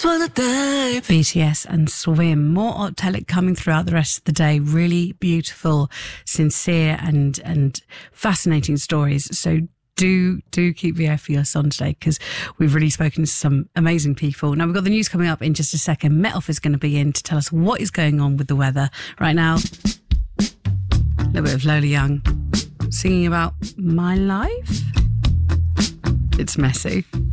BTS and Swim. More Optelic coming throughout the rest of the day. Really beautiful, sincere and fascinating stories. So do keep the eye for us on today, because we've really spoken to some amazing people. Now, we've got the news coming up in just a second. Met Off is going to be in to tell us what is going on with the weather right now. A little bit of Lola Young singing about my life. It's messy.